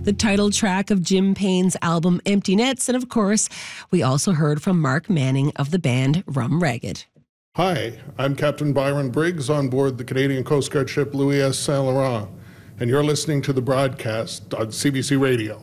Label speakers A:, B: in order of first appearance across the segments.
A: the title track of Jim Payne's album Empty Nets. And of course, we also heard from Mark Manning of the band Rum Ragged.
B: Hi, I'm Captain Byron Briggs on board the Canadian Coast Guard ship Louis S. Saint Laurent, and you're listening to the broadcast on CBC Radio.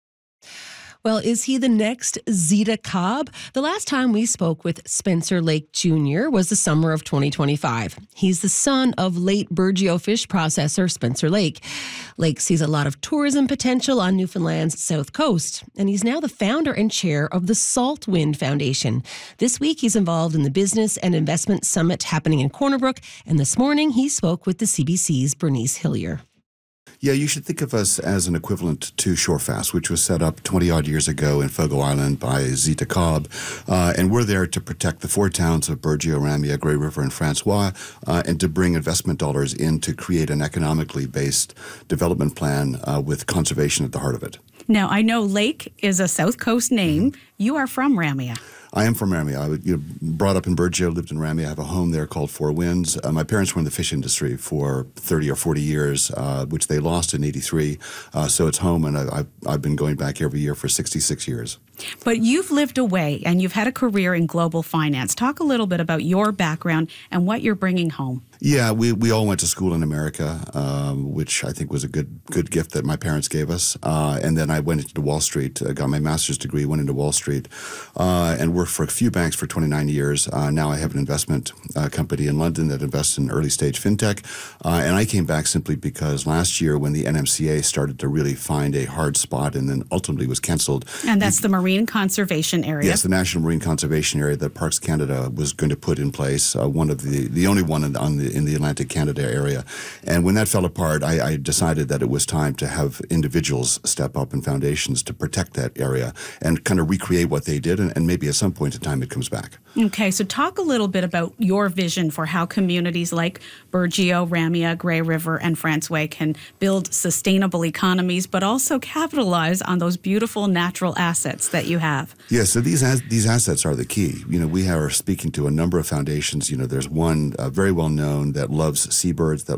A: Well, is he the next Zita Cobb? The last time we spoke with Spencer Lake Jr. was the summer of 2025. He's the son of late Burgeo fish processor Spencer Lake. Lake sees a lot of tourism potential on Newfoundland's south coast, and he's now the founder and chair of the Saltwind Foundation. This week, he's involved in the Business and Investment Summit happening in Corner Brook, and this morning he spoke with the CBC's Bernice Hillier.
C: Yeah, you should think of us as an equivalent to Shorefast, which was set up 20-odd years ago in Fogo Island by Zita Cobb. And we're there to protect the four towns of Burgeo, Ramea, Grey River, and Francois, and to bring investment dollars in to create an economically based development plan with conservation at the heart of it.
D: Now, I know Lake is a South Coast name. You are from Ramea.
C: I am from Ramea. I was brought up in Burgeo, lived in Ramea. I have a home there called Four Winds. My parents were in the fish industry for 30 or 40 years, which they lost in 83. So it's home, and I've been going back every year for 66 years.
D: But you've lived away, and you've had a career in global finance. Talk a little bit about your background and what you're bringing home.
C: Yeah, we all went to school in America, which I think was a good gift that my parents gave us. And then I went into Wall Street, got my master's degree, went into Wall Street, and worked for a few banks for 29 years. Now I have an investment company in London that invests in early stage fintech. And I came back simply because last year when the NMCA started to really find a hard spot and then ultimately was canceled.
D: And that's the Marine Conservation Area.
C: Yes, the National Marine Conservation Area that Parks Canada was going to put in place, one of the only one in the Atlantic Canada area. And when that fell apart, I decided that it was time to have individuals step up and foundations to protect that area and kind of recreate what they did, and maybe at some point in time it comes back.
D: Okay, so talk a little bit about your vision for how communities like Burgeo, Ramea, Grey River, and Francois can build sustainable economies, but also capitalize on those beautiful natural assets that you have.
C: Yeah, so these assets are the key. We are speaking to a number of foundations. There's one very well known that loves seabirds, that